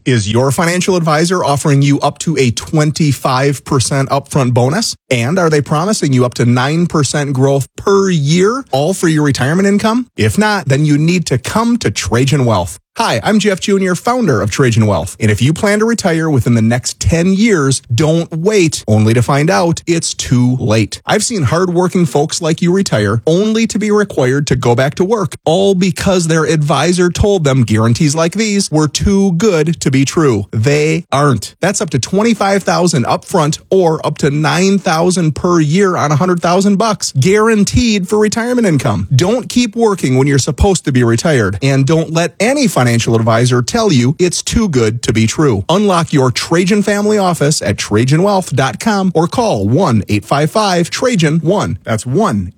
Is your financial advisor offering you up to a 25% upfront bonus? And are they promising you up to 9% growth per year, all for your retirement income? If not, then you need to come to Trajan Wealth. Hi, I'm Jeff Jr., founder of Trajan Wealth. And if you plan to retire within the next 10 years, don't wait only to find out it's too late. I've seen hardworking folks like you retire only to be required to go back to work, all because their advisor told them guarantees like these were too good to be true. They aren't. That's up to $25,000 upfront or up to $9,000 per year on $100,000 guaranteed for retirement income. Don't keep working when you're supposed to be retired, and don't let any financial advisor tell you it's too good to be true. Unlock your Trajan family office at TrajanWealth.com or call 1-855-TRAJAN-1. That's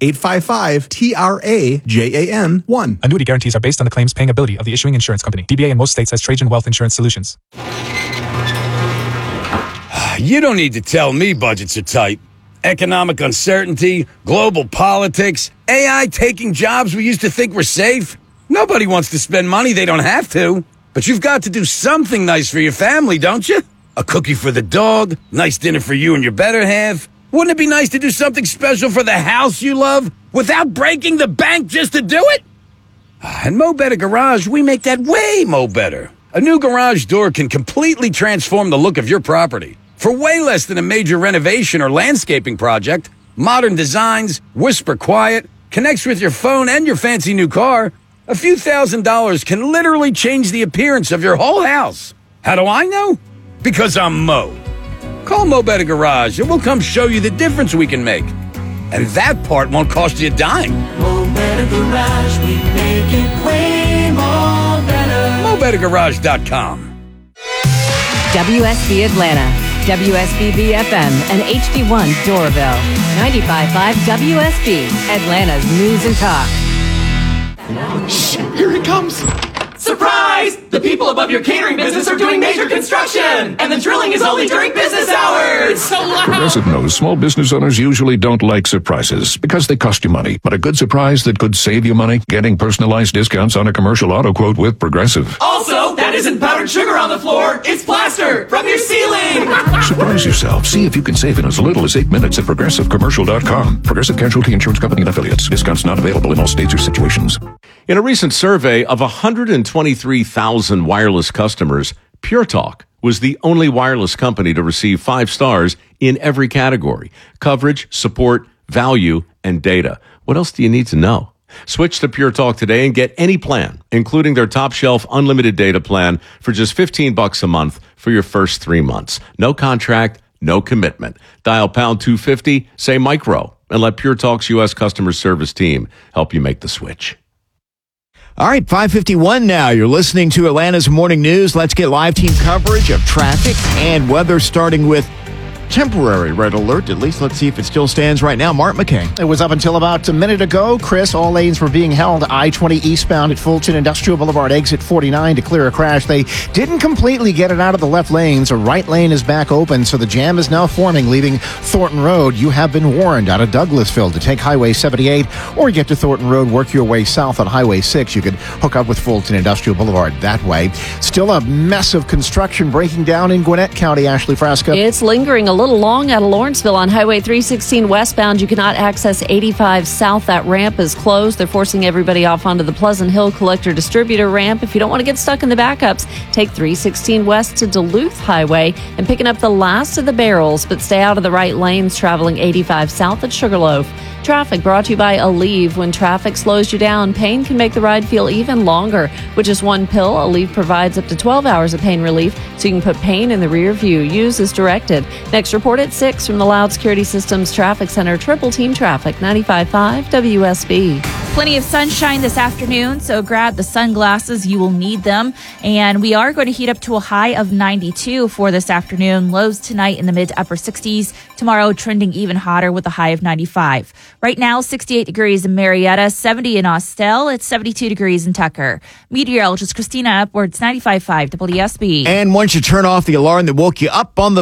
1-855-TRAJAN-1. Annuity guarantees are based on the claims paying ability of the issuing insurance company. DBA in most states has Trajan Wealth Insurance Solutions. You don't need to tell me budgets are tight. Economic uncertainty, global politics, AI taking jobs we used to think were safe. Nobody wants to spend money they don't have to. But you've got to do something nice for your family, don't you? A cookie for the dog, nice dinner for you and your better half. Wouldn't it be nice to do something special for the house you love without breaking the bank just to do it? At Mo Better Garage, we make that way mo better. A new garage door can completely transform the look of your property. For way less than a major renovation or landscaping project, modern designs, whisper quiet, connects with your phone and your fancy new car, a few $1,000s can literally change the appearance of your whole house. How do I know? Because I'm Mo. Call Mo Better Garage and we'll come show you the difference we can make. And that part won't cost you a dime. Mo Better Garage, we make it way more better. MoBetterGarage.com. WSB Atlanta, WSB FM, and HD1 Doraville. 95.5 WSB, Atlanta's news and talk. Shh, here he comes. Surprise! The people above your catering business are doing major construction, and the drilling is only during business hours. So loud. Progressive knows small business owners usually don't like surprises because they cost you money. But a good surprise that could save you money? Getting personalized discounts on a commercial auto quote with Progressive. Also, that isn't powdered sugar on the floor. It's plaster from your ceiling. Surprise yourself. See if you can save in as little as 8 minutes at ProgressiveCommercial.com. Progressive Casualty Insurance Company and Affiliates. Discounts not available in all states or situations. In a recent survey of 123,000 wireless customers, Pure Talk was the only wireless company to receive 5 stars in every category: coverage, support, value, and data. What else do you need to know? Switch to Pure Talk today and get any plan, including their top shelf unlimited data plan, for just $15 a month for your first 3 months. No contract, no commitment. Dial pound 250, say micro, and let Pure Talk's U.S. customer service team help you make the switch. All right, 5:51 now. You're listening to Atlanta's Morning News. Let's get live team coverage of traffic and weather, starting with temporary red alert. At least let's see if it still stands right now. Mark McKay. It was up until about a minute ago. Chris, all lanes were being held. I-20 eastbound at Fulton Industrial Boulevard, exit 49 to clear a crash. They didn't completely get it out of the left lanes. A right lane is back open, so the jam is now forming, leaving Thornton Road. You have been warned out of Douglasville to take Highway 78 or get to Thornton Road, work your way south on Highway 6. You could hook up with Fulton Industrial Boulevard that way. Still a mess of construction breaking down in Gwinnett County. Ashley Frasca. It's lingering a little long out of Lawrenceville on Highway 316 westbound. You cannot access 85 south. That ramp is closed. They're forcing everybody off onto the Pleasant Hill Collector Distributor ramp. If you don't want to get stuck in the backups, take 316 west to Duluth Highway and picking up the last of the barrels, but stay out of the right lanes traveling 85 south at Sugarloaf. Traffic brought to you by Aleve. When traffic slows you down, pain can make the ride feel even longer. With just one pill, Aleve provides up to 12 hours of pain relief, so you can put pain in the rear view. Use as directed. Next report at 6 from the Loud Security Systems Traffic Center. Triple Team Traffic, 95.5 WSB. Plenty of sunshine this afternoon, so grab the sunglasses. You will need them. And we are going to heat up to a high of 92 for this afternoon. Lows tonight in the mid to upper 60s. Tomorrow trending even hotter with a high of 95. Right now, 68 degrees in Marietta, 70 in Austell. It's 72 degrees in Tucker. Meteorologist Christina Upwards, 95.5 WSB. And once you turn off the alarm that woke you up on the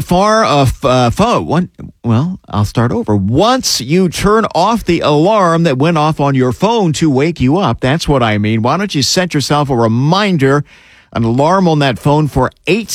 phone, well, I'll start over. Once you turn off the alarm that went off on your phone to wake you up, that's what I mean. Why don't you set yourself a reminder, an alarm on that phone for 8